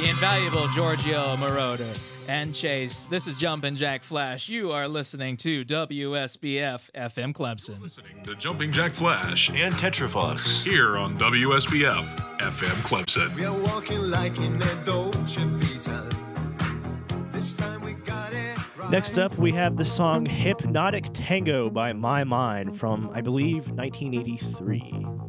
the invaluable Giorgio Moroder, and Chase. This is Jumpin' Jack Flash. You are listening to WSBF FM Clemson. Listening to Jumping Jack Flash and Tetrafox here on WSBF FM Clemson. We are walking like in a Dolce Vita. This time we got it right. Next up, we have the song Hypnotic Tango by My Mind from, I believe, 1983.